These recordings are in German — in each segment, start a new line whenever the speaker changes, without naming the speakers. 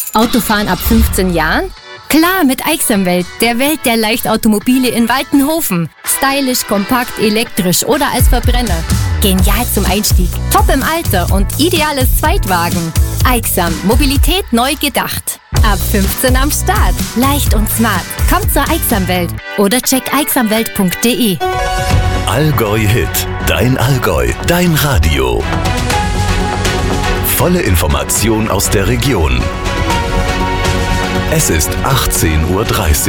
Autofahren ab 15 Jahren? Klar, mit Aixamwelt, der Welt der Leichtautomobile in Waltenhofen. Stylisch, kompakt, elektrisch oder als Verbrenner. Genial zum Einstieg, top im Alter und ideales Zweitwagen. Aixam, Mobilität neu gedacht. Ab 15 am Start. Leicht und smart. Kommt zur Aixamwelt oder check aixamwelt.de.
Allgäu Hit. Dein Allgäu. Dein Radio. Volle Information aus der Region. Es ist 18:30 Uhr.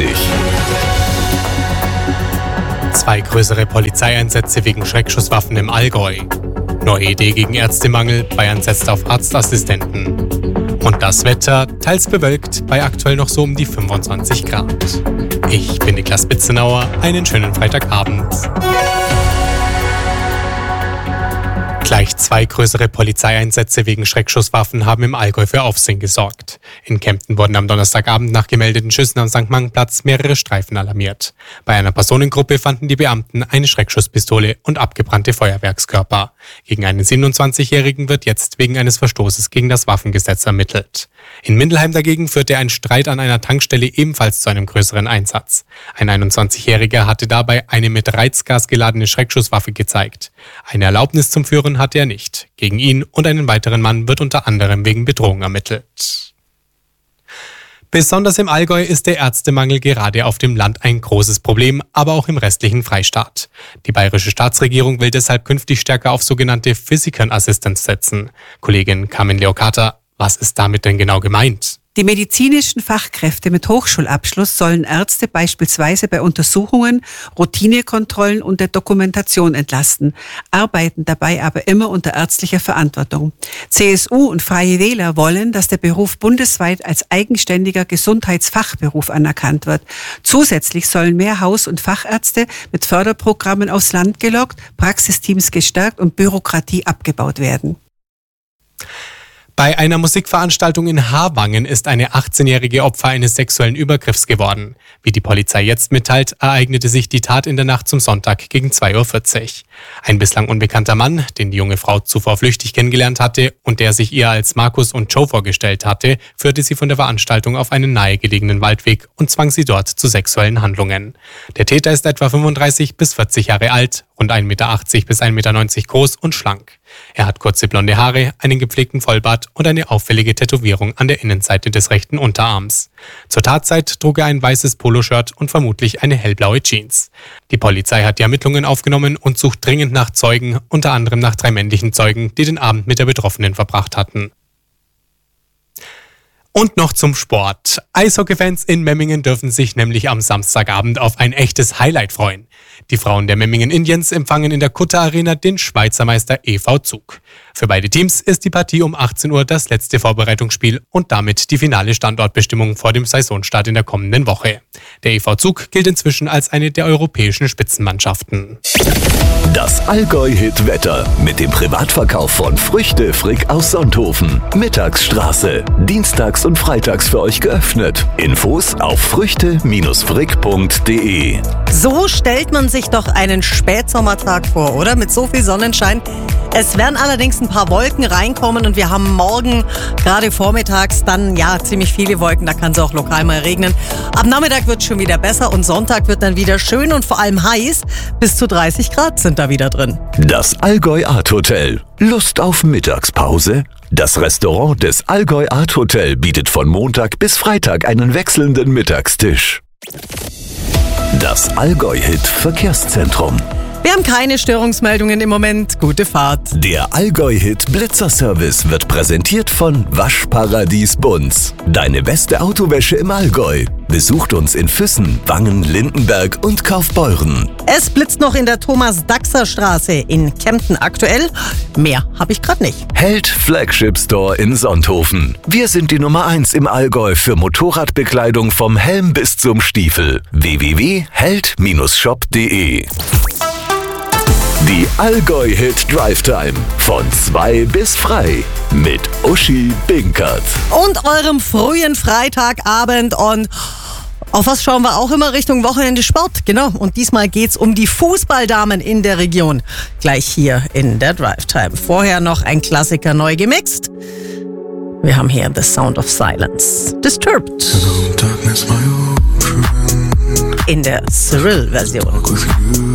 2 größere Polizeieinsätze wegen Schreckschusswaffen im Allgäu. Neue Idee gegen Ärztemangel, Bayern setzt auf Arztassistenten. Und das Wetter, teils bewölkt, bei aktuell noch so um die 25 Grad. Ich bin Niklas Bitzenauer, einen schönen Freitagabend. Gleich 2 größere Polizeieinsätze wegen Schreckschusswaffen haben im Allgäu für Aufsehen gesorgt. In Kempten wurden am Donnerstagabend nach gemeldeten Schüssen am St. Mangenplatz mehrere Streifen alarmiert. Bei einer Personengruppe fanden die Beamten eine Schreckschusspistole und abgebrannte Feuerwerkskörper. Gegen einen 27-Jährigen wird jetzt wegen eines Verstoßes gegen das Waffengesetz ermittelt. In Mindelheim dagegen führte ein Streit an einer Tankstelle ebenfalls zu einem größeren Einsatz. Ein 21-Jähriger hatte dabei eine mit Reizgas geladene Schreckschusswaffe gezeigt. Eine Erlaubnis zum Führen hatte er nicht. Gegen ihn und einen weiteren Mann wird unter anderem wegen Bedrohung ermittelt. Besonders im Allgäu ist der Ärztemangel gerade auf dem Land ein großes Problem, aber auch im restlichen Freistaat. Die bayerische Staatsregierung will deshalb künftig stärker auf sogenannte Physician Assistants setzen. Kollegin Carmen Leocata, was ist damit denn genau gemeint?
Die medizinischen Fachkräfte mit Hochschulabschluss sollen Ärzte beispielsweise bei Untersuchungen, Routinekontrollen und der Dokumentation entlasten, arbeiten dabei aber immer unter ärztlicher Verantwortung. CSU und Freie Wähler wollen, dass der Beruf bundesweit als eigenständiger Gesundheitsfachberuf anerkannt wird. Zusätzlich sollen mehr Haus- und Fachärzte mit Förderprogrammen aufs Land gelockt, Praxisteams gestärkt und Bürokratie abgebaut werden.
Bei einer Musikveranstaltung in Havangen ist eine 18-jährige Opfer eines sexuellen Übergriffs geworden. Wie die Polizei jetzt mitteilt, ereignete sich die Tat in der Nacht zum Sonntag gegen 2:40 Uhr. Ein bislang unbekannter Mann, den die junge Frau zuvor flüchtig kennengelernt hatte und der sich ihr als Markus und Joe vorgestellt hatte, führte sie von der Veranstaltung auf einen nahegelegenen Waldweg und zwang sie dort zu sexuellen Handlungen. Der Täter ist etwa 35 bis 40 Jahre alt, rund 1,80 Meter bis 1,90 Meter groß und schlank. Er hat kurze blonde Haare, einen gepflegten Vollbart und eine auffällige Tätowierung an der Innenseite des rechten Unterarms. Zur Tatzeit trug er ein weißes Poloshirt und vermutlich eine hellblaue Jeans. Die Polizei hat die Ermittlungen aufgenommen und sucht dringend nach Zeugen, unter anderem nach 3 männlichen Zeugen, die den Abend mit der Betroffenen verbracht hatten. Und noch zum Sport. Eishockey-Fans in Memmingen dürfen sich nämlich am Samstagabend auf ein echtes Highlight freuen. Die Frauen der Memmingen Indians empfangen in der Kutter Arena den Schweizer Meister e.V. Zug. Für beide Teams ist die Partie um 18 Uhr das letzte Vorbereitungsspiel und damit die finale Standortbestimmung vor dem Saisonstart in der kommenden Woche. Der e.V. Zug gilt inzwischen als eine der europäischen Spitzenmannschaften.
Das Allgäu-Hit-Wetter mit dem Privatverkauf von Früchte Frick aus Sonthofen. Mittagsstraße. Dienstags und freitags für euch geöffnet. Infos auf früchte-frick.de.
So stellt man sich doch einen Spätsommertag vor, oder? Mit so viel Sonnenschein. Es werden allerdings ein paar Wolken reinkommen und wir haben morgen, gerade vormittags, dann ziemlich viele Wolken. Da kann es auch lokal mal regnen. Ab Nachmittag wird es schon wieder besser und Sonntag wird dann wieder schön und vor allem heiß. Bis zu 30 Grad sind da wieder drin.
Das Allgäu Art Hotel. Lust auf Mittagspause? Das Restaurant des Allgäu Art Hotel bietet von Montag bis Freitag einen wechselnden Mittagstisch. Das Allgäu-Hit Verkehrszentrum.
Wir haben keine Störungsmeldungen im Moment. Gute Fahrt.
Der Allgäu-Hit Blitzerservice wird präsentiert von Waschparadies Bunz. Deine beste Autowäsche im Allgäu. Besucht uns in Füssen, Wangen, Lindenberg und Kaufbeuren.
Es blitzt noch in der Thomas-Daxer-Straße in Kempten aktuell. Mehr habe ich gerade nicht.
Held Flagship Store in Sonthofen. Wir sind die Nummer 1 im Allgäu für Motorradbekleidung vom Helm bis zum Stiefel. www.held-shop.de. Die Allgäu-Hit Drive Time von 2 bis frei mit Uschi Binkert.
Und eurem frühen Freitagabend und auf was schauen wir auch immer? Richtung Wochenende Sport, genau. Und diesmal geht's um die Fußballdamen in der Region. Gleich hier in der Drive Time. Vorher noch ein Klassiker neu gemixt. Wir haben hier The Sound of Silence. Disturbed. In der Cyril-Version.